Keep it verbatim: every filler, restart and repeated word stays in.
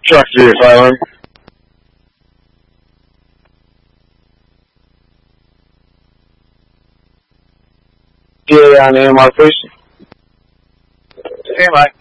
Trustee Asylum. D A on A M R, please. Stand by.